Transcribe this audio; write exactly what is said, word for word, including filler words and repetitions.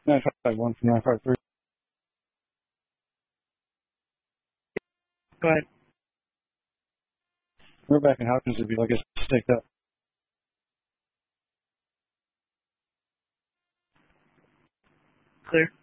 nine five one from nine five three. Go ahead. We're back in Hopkins if you'd like us to take that. Clear.